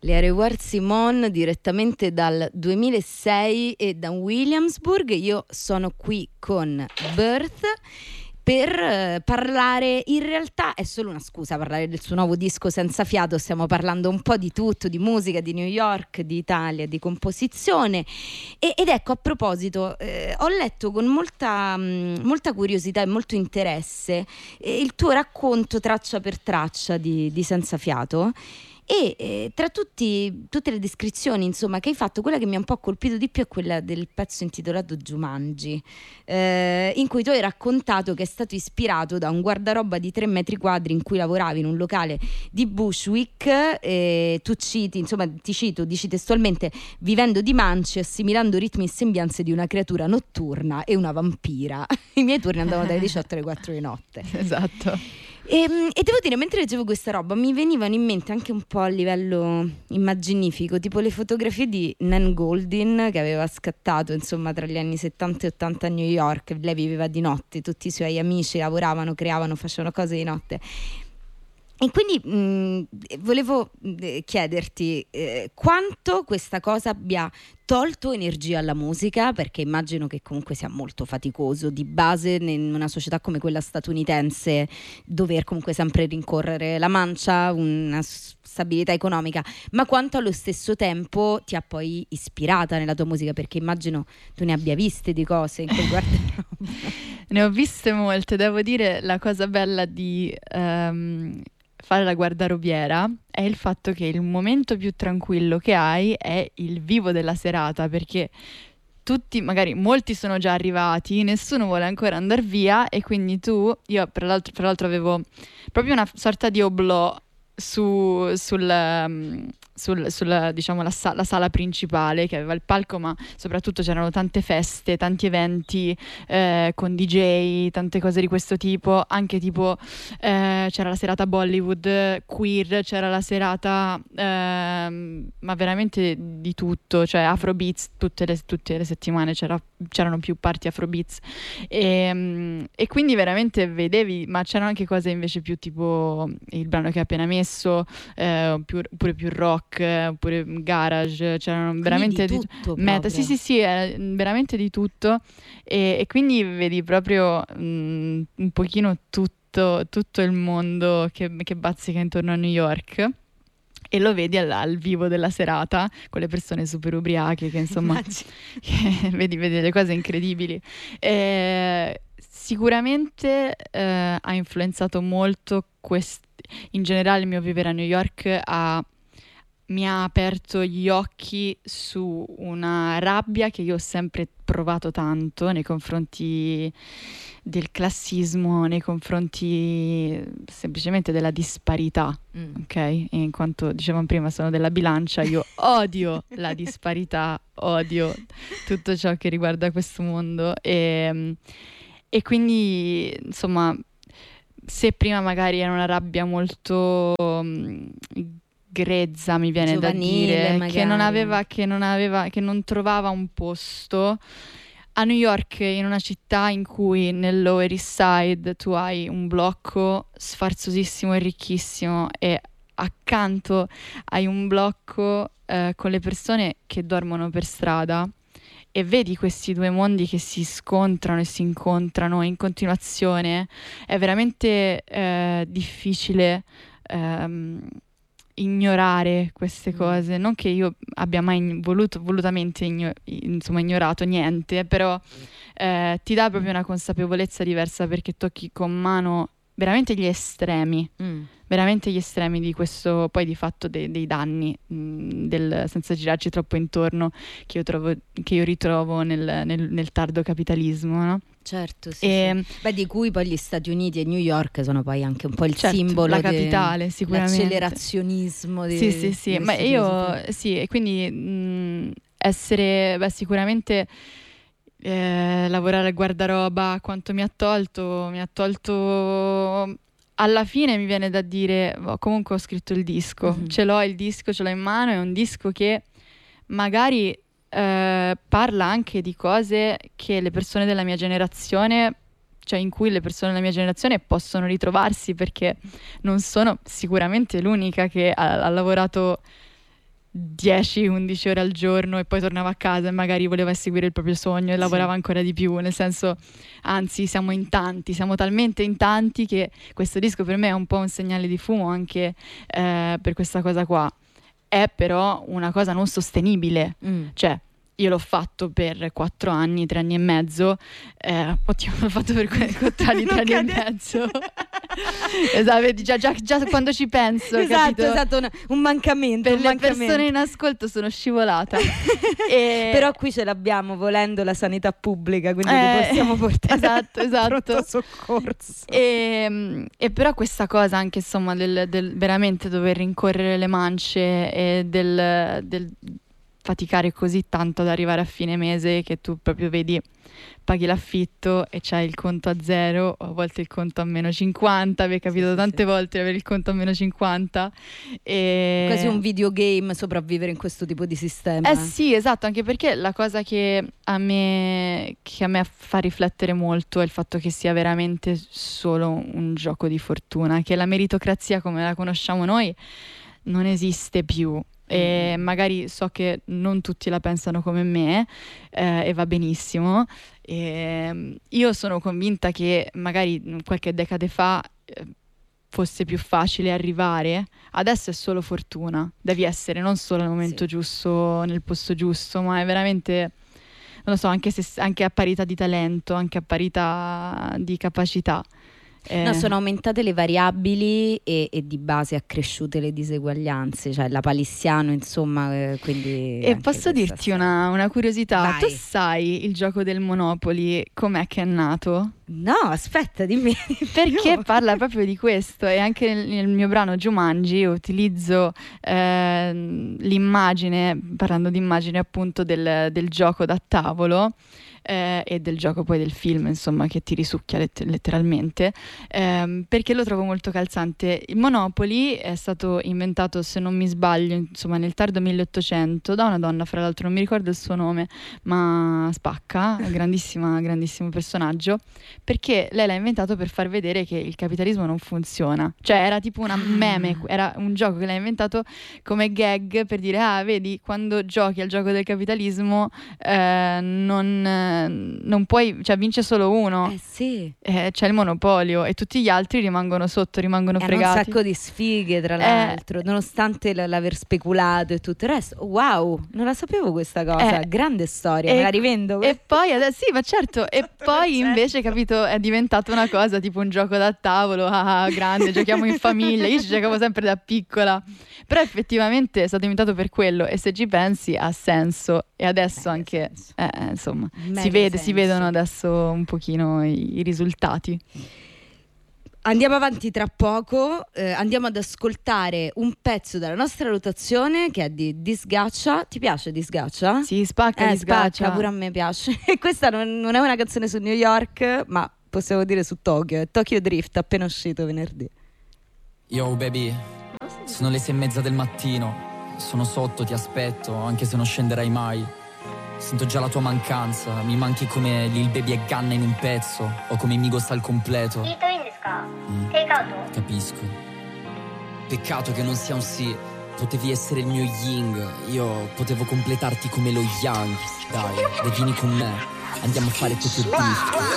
Le War Simone direttamente dal 2006 e da Williamsburg. Io sono qui con Birth per parlare, in realtà è solo una scusa parlare del suo nuovo disco Senza Fiato. Stiamo parlando un po' di tutto, di musica, di New York, di Italia, di composizione ed ecco, a proposito, ho letto con molta curiosità e molto interesse il tuo racconto traccia per traccia di Senza Fiato. E tra tutte le descrizioni, insomma, che hai fatto, quella che mi ha un po' colpito di più è quella del pezzo intitolato Jumanji, in cui tu hai raccontato che è stato ispirato da un guardaroba di 3 metri quadri in cui lavoravi in un locale di Bushwick. Tu citi, insomma, dici testualmente: vivendo di mance, assimilando ritmi e sembianze di una creatura notturna e una vampira. I miei turni andavano dalle 18 alle 4 di notte. Esatto. E devo dire, mentre leggevo questa roba mi venivano in mente anche un po' a livello immaginifico, tipo le fotografie di Nan Goldin, che aveva scattato insomma tra gli anni 70 e 80 a New York. Lei viveva di notte, tutti i suoi amici lavoravano, creavano, facevano cose di notte. E quindi volevo chiederti quanto questa cosa abbia tolto energia alla musica, perché immagino che comunque sia molto faticoso di base in una società come quella statunitense dover comunque sempre rincorrere la mancia, una stabilità economica, ma quanto allo stesso tempo ti ha poi ispirata nella tua musica, perché immagino tu ne abbia viste di cose in quel guardaroba. Ne ho viste molte, devo dire. La cosa bella di fare la guardarobiera è il fatto che il momento più tranquillo che hai è il vivo della serata, perché tutti, magari molti sono già arrivati, nessuno vuole ancora andare via, e quindi io tra l'altro avevo proprio una sorta di oblò sulla diciamo la sala principale, che aveva il palco, ma soprattutto c'erano tante feste, tanti eventi con DJ, tante cose di questo tipo, anche tipo c'era la serata Bollywood queer, c'era la serata ma veramente di tutto, cioè Afrobeats tutte le settimane c'erano più party Afrobeats, e quindi veramente vedevi, ma c'erano anche cose invece più tipo il brano che hai appena messo, oppure più rock, oppure garage, c'erano veramente di tutto meta, sì, veramente di tutto, e quindi vedi proprio un pochino tutto il mondo che bazzica intorno a New York. E lo vedi al vivo della serata con le persone super ubriache che insomma che vedi delle cose incredibili. Sicuramente ha influenzato molto in generale il mio vivere a New York, mi ha aperto gli occhi su una rabbia che io ho sempre provato tanto nei confronti del classismo, nei confronti semplicemente della disparità, ok? In quanto dicevamo prima sono della bilancia, io odio la disparità, odio tutto ciò che riguarda questo mondo, e quindi insomma, se prima magari era una rabbia molto grezza, mi viene giovanile, da dire, magari. che non trovava un posto. A New York, in una città in cui nel Lower East Side tu hai un blocco sfarzosissimo e ricchissimo, e accanto hai un blocco con le persone che dormono per strada, e vedi questi due mondi che si scontrano e si incontrano in continuazione, è veramente difficile ignorare queste cose. Non che io abbia mai volutamente ignorato niente, però ti dà proprio una consapevolezza diversa, perché tocchi con mano veramente gli estremi. Veramente gli estremi di questo, poi di fatto dei danni, senza girarci troppo intorno, che io ritrovo nel tardo capitalismo, no? Certo, sì. Beh, di cui poi gli Stati Uniti e New York sono poi anche un po' il simbolo, la capitale, sicuramente. L'accellerazionismo sì, ma io sì, e quindi essere, sicuramente lavorare al guardaroba quanto mi ha tolto alla fine, mi viene da dire, comunque ho scritto il disco, ce l'ho in mano, è un disco che magari parla anche di cose che le persone della mia generazione, cioè in cui le persone della mia generazione possono ritrovarsi, perché non sono sicuramente l'unica che ha lavorato 10-11 ore al giorno e poi tornava a casa e magari voleva seguire il proprio sogno e lavorava ancora di più, nel senso, anzi siamo in tanti, siamo talmente in tanti che questo disco per me è un po' un segnale di fumo anche per questa cosa qua. È però una cosa non sostenibile, cioè io l'ho fatto per 4 anni, 3 anni e mezzo. Oddio, l'ho fatto per 4 anni, 3 anni e mezzo. Esatto, già quando ci penso, esatto, un mancamento. Per un le mancamento. persone in ascolto sono scivolata. Però qui ce l'abbiamo, volendo, la sanità pubblica, quindi li possiamo portare esatto. pronto soccorso. E però questa cosa anche, insomma, del veramente dover rincorrere le mance e del faticare così tanto ad arrivare a fine mese che tu proprio vedi, paghi l'affitto e c'hai il conto a 0 o a volte il conto a meno 50. Vi è capitato tante volte di avere il conto a meno 50 e... quasi un videogame sopravvivere in questo tipo di sistema. Sì, esatto, anche perché la cosa che a me fa riflettere molto è il fatto che sia veramente solo un gioco di fortuna, che la meritocrazia come la conosciamo noi non esiste più. E magari so che non tutti la pensano come me, e va benissimo. Io sono convinta che magari qualche decade fa fosse più facile arrivare, adesso è solo fortuna, devi essere non solo al momento giusto, nel posto giusto, ma è veramente, non lo so, anche a parità di talento, anche a parità di capacità. No, sono aumentate le variabili e di base accresciute le diseguaglianze, cioè la palissiano, insomma, quindi... E posso dirti una curiosità? Vai. Tu sai il gioco del Monopoli com'è che è nato? No, aspetta, dimmi. Perché parla proprio di questo, e anche nel mio brano Jumanji utilizzo l'immagine, parlando di immagine appunto del gioco da tavolo, e del gioco poi del film, insomma, che ti risucchia letteralmente, perché lo trovo molto calzante. Il Monopoly è stato inventato, se non mi sbaglio, insomma, nel tardo 1800 da una donna, fra l'altro non mi ricordo il suo nome, ma spacca, grandissimo personaggio, perché lei l'ha inventato per far vedere che il capitalismo non funziona. Cioè era tipo una meme, era un gioco che l'ha inventato come gag per dire: ah, vedi, quando giochi al gioco del capitalismo non puoi, cioè vince solo uno. Sì. C'è il monopolio e tutti gli altri rimangono sotto, rimangono fregati. Un sacco di sfighe, tra l'altro, nonostante l'aver speculato e tutto il resto. Wow, non la sapevo questa cosa. Grande storia, me la rivendo. E poi adesso, sì, ma certo. E poi invece, capito, è diventato una cosa tipo un gioco da tavolo, grande, giochiamo in famiglia. Io ci giocavo sempre da piccola, però effettivamente è stato inventato per quello, e se ci pensi ha senso. E adesso anche insomma si vedono adesso un pochino i risultati. Andiamo avanti tra poco, andiamo ad ascoltare un pezzo della nostra rotazione che è di Disgaccia. Ti piace Disgaccia? Sì, spacca Disgaccia. Spacca, pure a me piace. E questa non è una canzone su New York, ma possiamo dire su Tokyo. È Tokyo Drift, appena uscito venerdì. Yo baby, sono le 6:30 del mattino. Sono sotto, ti aspetto, anche se non scenderai mai. Sento già la tua mancanza, mi manchi come Lil Baby e Ganna in un pezzo, o come Migos al completo. Capisco. Peccato che non sia un sì, potevi essere il mio yin, io potevo completarti come lo yang. Dai vieni con me, andiamo a fare Tokyo Drift.